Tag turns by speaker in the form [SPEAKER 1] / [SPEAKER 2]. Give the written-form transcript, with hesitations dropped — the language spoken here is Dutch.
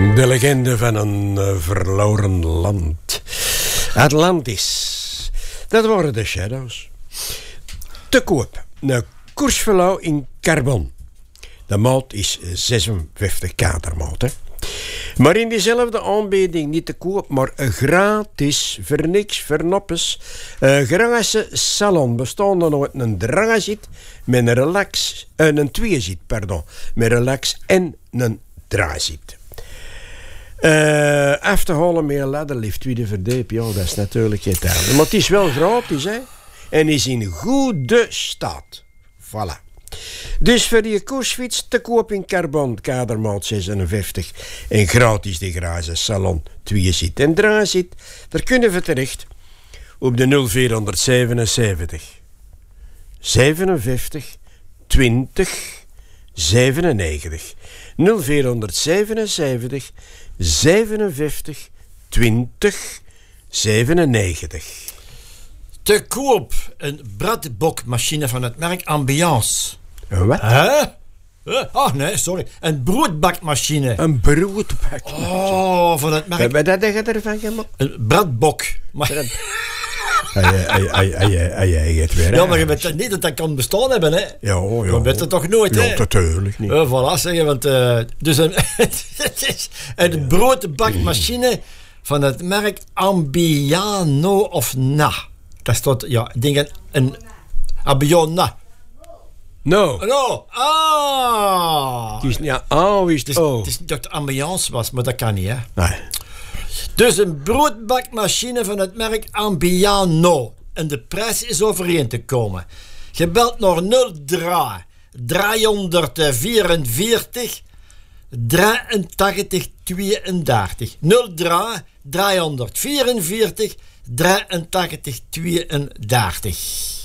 [SPEAKER 1] De legende van een verloren land. Atlantis. Dat waren de Shadows. Te koop. Een koersverlouw in carbon. De maat is 56 kadermaat. Hè. Maar in diezelfde aanbieding niet te koop, maar gratis, voor niks, voor noppes. Gratis salon bestaande uit een drangazit met een relax, een tweezit, pardon, met relax en een draaizit. Af te halen met een ladderlift, tweede verdiep, ja, dat is natuurlijk geen tijd. Maar het is wel gratis, hè, en is in goede staat. Voilà. Dus voor die koersfiets te koop in carbon, kadermaat 56 en gratis de grazen salon 2 zit en 3 zit. Daar kunnen we terecht op de 0477 57 20 97 0477 57 20 97.
[SPEAKER 2] Te koop een bradbokmachine van het merk Ambiance.
[SPEAKER 1] Wat?
[SPEAKER 2] Oh nee, sorry. Een broodbakmachine.
[SPEAKER 1] Een broodbakmachine.
[SPEAKER 2] Oh, van het merk...
[SPEAKER 1] Wat heb je ervan gemaakt?
[SPEAKER 2] Een bradbok.
[SPEAKER 1] Jij het weer.
[SPEAKER 2] Ja, maar je weet niet dat dat kan bestaan hebben, hè?
[SPEAKER 1] Ja.
[SPEAKER 2] Je weet het toch nooit, hè?
[SPEAKER 1] Ja, natuurlijk niet.
[SPEAKER 2] Voilà, zeggen, want... dus het is een broodbakmachine van het merk Ambiano of Na. Dat staat, ja, dingen... Een Ambiana.
[SPEAKER 1] No.
[SPEAKER 2] Ah!
[SPEAKER 1] Het is niet is
[SPEAKER 2] dus,
[SPEAKER 1] oh.
[SPEAKER 2] Het is niet dat het ambiance was, maar dat kan niet, hè?
[SPEAKER 1] Nee.
[SPEAKER 2] Dus een broodbakmachine van het merk Ambiano. En de prijs is overeen te komen. Je belt naar 03-344 83 32. 03-344 83 32.